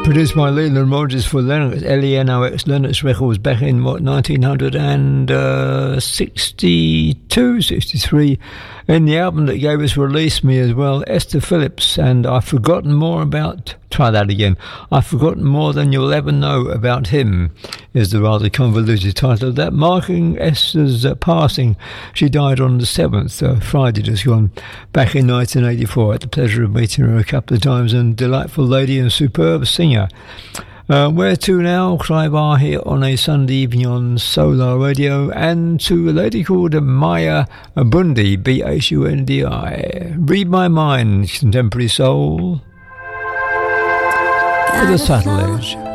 Produced by Leland Rogers for Lennox, LENOX Lennox Records back in 1962, 63. In the album that gave us Release Me as well, Esther Phillips and I've Forgotten More About... Try that again. I've Forgotten More Than You'll Ever Know About Him is the rather convoluted title of that, marking Esther's passing. She died on the 7th, Friday just gone, back in 1984. I had the pleasure of meeting her a couple of times, and delightful lady and superb singer. Where to now? Clive R here on a Sunday evening on Solar Radio, and to a lady called Maya Bundi, Bundi. Read My Mind, contemporary soul with a subtle edge.